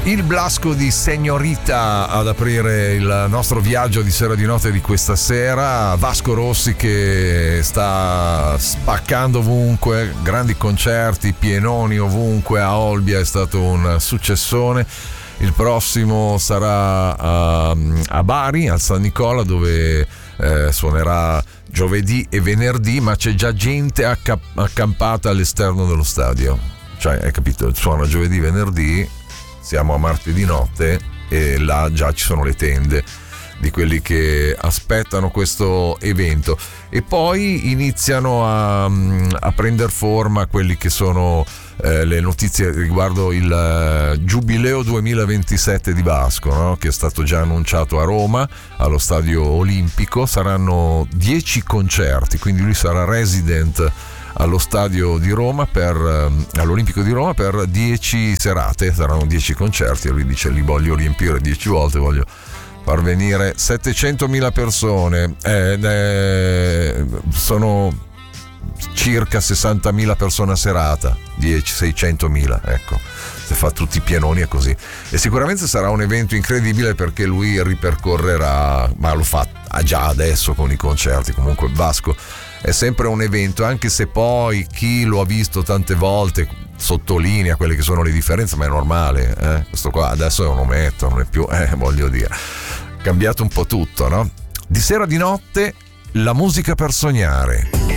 Il Blasco di Signorita ad aprire il nostro viaggio di sera di notte di questa sera. Vasco Rossi che sta spaccando ovunque, grandi concerti, pienoni ovunque. A Olbia è stato un successone. Il prossimo sarà a Bari, al San Nicola, dove suonerà giovedì e venerdì, ma c'è già gente accampata all'esterno dello stadio. Cioè, hai capito? Suona giovedì, venerdì, siamo a martedì notte e là già ci sono le tende di quelli che aspettano questo evento, e poi iniziano a prendere forma quelli che sono le notizie riguardo il Giubileo 2027 di Vasco, no? Che è stato già annunciato a Roma allo Stadio Olimpico. Saranno 10 concerti, quindi lui sarà resident allo stadio di Roma all'Olimpico di Roma per 10 serate. Saranno 10 concerti e lui dice: li voglio riempire 10 volte, voglio far venire 700.000 persone. Sono circa 60.000 persone a serata, 600.000, ecco, se fa tutti i pienoni è così. E sicuramente sarà un evento incredibile, perché lui ripercorrerà, ma lo fa già adesso con i concerti. Comunque Vasco è sempre un evento, anche se poi chi lo ha visto tante volte sottolinea quelle che sono le differenze, ma è normale, questo qua adesso è un ometto, non è più, voglio dire, cambiato un po' tutto, no? Di sera di notte, la musica per sognare.